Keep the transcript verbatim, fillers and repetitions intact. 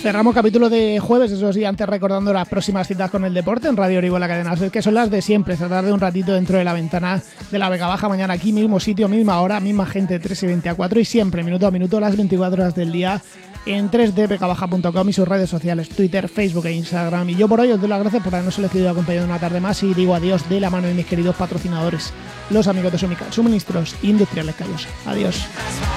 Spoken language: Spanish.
Cerramos capítulo de jueves, eso sí, antes recordando las próximas citas con el deporte en Radio Orihuela Cadena Ser, que son las de siempre, tratar de un ratito dentro de la ventana de la Vega Baja, mañana aquí, mismo sitio, misma hora, misma gente, tres y veinticuatro, y siempre, minuto a minuto, las veinticuatro horas del día, en tres d vega baja punto com y sus redes sociales, Twitter, Facebook e Instagram. Y yo por hoy os doy las gracias por habernos elegido acompañado una tarde más y digo adiós de la mano de mis queridos patrocinadores, los amigos de Somical, suministros industriales Callosa. Adiós.